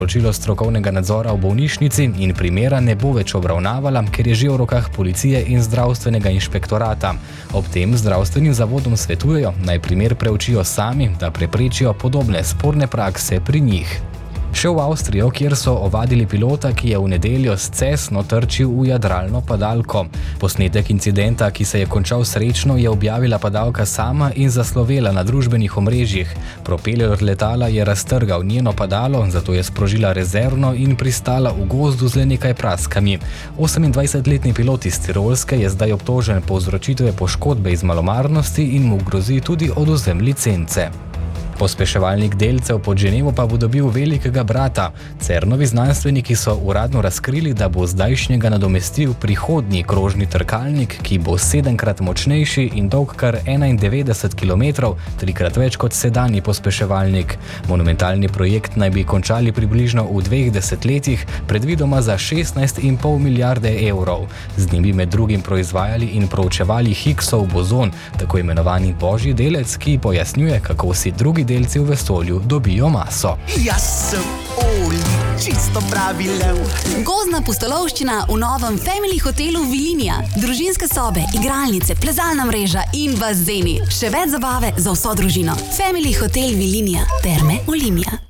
poročilo strokovnega nadzora v bolnišnici in primera ne bo več obravnavala, ker je že v rokah policije in zdravstvenega inšpektorata. Ob tem zdravstvenim zavodom svetujejo, naj primer preučijo sami, da preprečijo podobne sporne prakse pri njih. Še v Avstrijo, kjer so ovadili pilota, ki je v nedeljo s Cessno trčil v jadralno padalko. Posnetek incidenta, ki se je končal srečno, je objavila padalka sama in zaslovela na družbenih omrežjih. Propeler letala je raztrgal njeno padalo, zato je sprožila rezervno in pristala v gozdu z le nekaj praskami. 28-letni pilot iz Tirolske je zdaj obtožen povzročitve poškodbe iz malomarnosti in mu grozi tudi odvzem licence. Pospeševalnik delcev pod Ženevo pa bo dobil velikega brata. CERN-ovi znanstveniki so uradno razkrili, da bo zdajšnjega nadomestil prihodnji krožni trkalnik, ki bo 7-krat močnejši in dolg kar 91 km, 3-krat več kot sedanji pospeševalnik. Monumentalni projekt naj bi končali približno v 2 desetletjih, predvidoma za 16,5 milijarde evrov. Z njim bi med drugim proizvajali in proučevali Higgsov bozon, tako imenovani božji delec, ki pojasnjuje, kako vsi drugi delci v vesolju dobijo maso. Jaz sem Oli, čisto pravi lev. Gozdna pustolovščina v novem Family hotelu Vilinija. Družinske sobe, igralnice, plezalna mreža in bazeni. Še več zabave za vso družino. Family hotel Vilinija. Terme Olimia.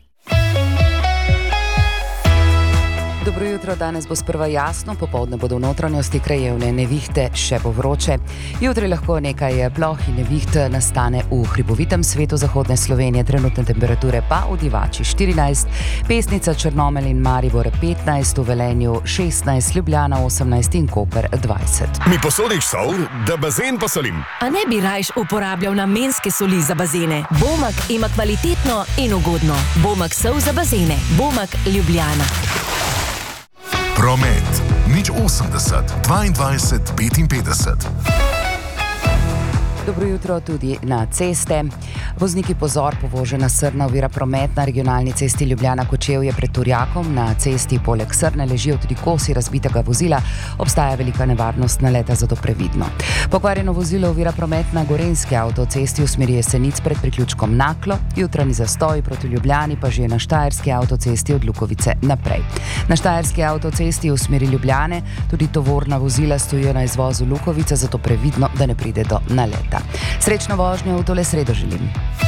Dobro jutro, danes bo sprva jasno, popoldne bodo v notranjosti krajevne nevihte, še bo vroče. Jutri lahko nekaj ploh in neviht nastane v hribovitem svetu zahodne Slovenije, trenutne temperature pa v Divači 14, Pesnica, Črnomelj in Maribor 15, v Velenju 16, Ljubljana 18 in Koper 20. Mi posodiš sol, da bazen posolim? A ne bi rajš uporabljal namenske soli za bazene? Bomak ima kvalitetno in ugodno. Bomak sol za bazene. Bomak Ljubljana. Promet, 080 22 55. Dobro jutro tudi na ceste. Vozniki pozor, povožena Srna ovira promet na regionalni cesti Ljubljana-Kočevje pred Turjakom. Na cesti poleg Srne ležijo tudi kosi razbitega vozila. Obstaja velika nevarnost naleta, zato previdno. Pokvarjeno vozilo ovira promet na Gorenjski avtocesti v smeri Jesenic pred priključkom Naklo. Jutranji zastoj proti Ljubljani pa že na Štajerski avtocesti od Lukovice naprej. Na Štajerski avtocesti v smeri Ljubljane tudi tovorna vozila stojijo na izvozu Lukovice, zato previdno, da ne pride do naleta. Srečno vožnjo v tole sredo želim.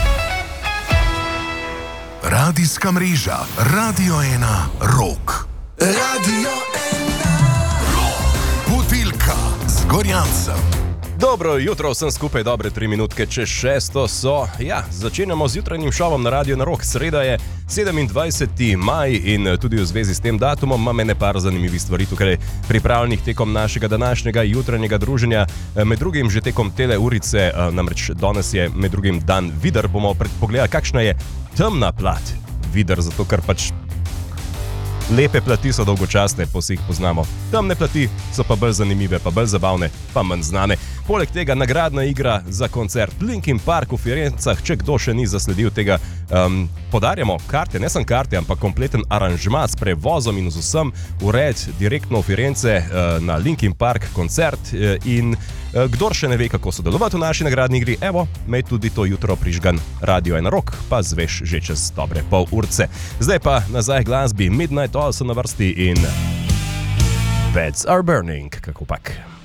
Radijska mreža Radio 1 Rok. Radio 1 Rok. Budilka z Gorjancem. Dobro jutro, vsem skupaj dobre 3 minutke čez 6 so. Ja, začenjamo z jutranjim šovom na Radio na Rok. Sreda je 27. maj in tudi v zvezi s tem datumom imam ene par zanimivih stvari tukaj pripravljenih tekom našega današnjega jutranjega druženja. Med drugim že tekom tele urice, namreč danes je med drugim dan Vidar, bomo pogledali, kakšna je temna plat Vidar, zato ker pač lepe plati so dolgočasne, po vseh poznamo. Temne plati so pa bolj zanimive, pa bolj zabavne, pa manj znane. Poleg tega nagradna igra za koncert Linkin Park v Firencah. Če kdo še ni zasledil tega, podarjamo karte, ne samo karte, ampak kompleten aranžma s prevozom in z vsem ured direktno v Firence na Linkin Park koncert. In kdor še ne ve, kako sodelovati v naši nagradni igri, evo, imej tudi to jutro prižgan Radio 1 Rok, pa zveš že čez dobre pol urce. Zdaj pa nazaj glasbi. Midnight Oil so na vrsti in Beds Are Burning, kako pak.